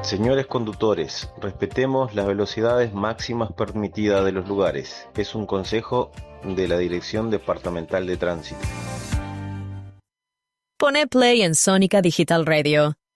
Señores conductores, respetemos las velocidades máximas permitidas de los lugares. Es un consejo de la Dirección Departamental de Tránsito. Pone play en Sónica Digital Radio